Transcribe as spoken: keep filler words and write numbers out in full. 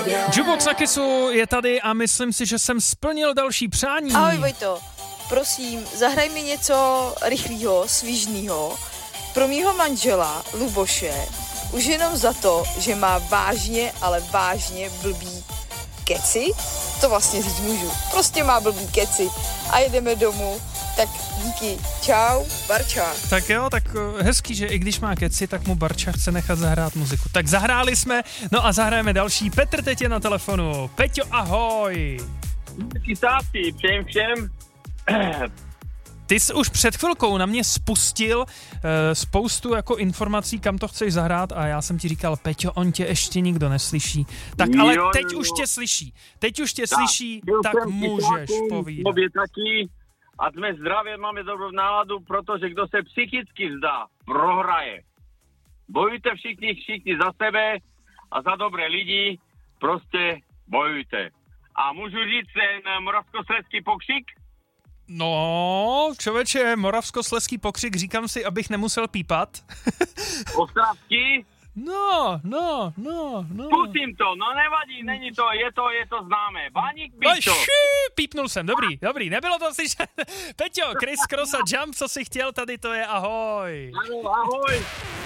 Jukebox na Kissu je tady a myslím si, že jsem splnil další přání. Ahoj Vojto, prosím, zahraj mi něco rychlého, svížného pro mýho manžela Luboše, už jenom za to, že má vážně, ale vážně blbý keci, to vlastně říct můžu, prostě má blbý keci a jedeme domů, tak díky, čau, Barča. Tak jo, tak hezký, že i když má keci, tak mu Barča chce nechat zahrát muziku. Tak zahráli jsme, no a zahrajeme další. Petr teď je na telefonu. Peťo, ahoj. Sáci, přejem všem. Ty jsi už před chvilkou na mě spustil uh, spoustu jako informací, kam to chceš zahrát a já jsem ti říkal, Peťo, on tě ještě nikdo neslyší. Tak ale jo, teď jo. už tě slyší. Teď už tě tak, slyší, tak můžeš povídat. Obě taky a jsme zdraví, máme dobrou náladu, protože kdo se psychicky vzdá, prohraje. Bojujte všichni, všichni za sebe a za dobré lidi, prostě bojujte. A můžu říct ten moravskoslezský pokřik? No, člověče, moravskoslezský pokřik, říkám si, abych nemusel pípat. Ostravský? No, no, no, no. Pustím to, no nevadí, není to, je to, je to známé. Baník, No, píčo. ší, pípnul jsem, dobrý, dobrý, nebylo to slyšet. Peťo, Chris Cross a Jump, co jsi chtěl, tady to je, ahoj. Ano, ahoj.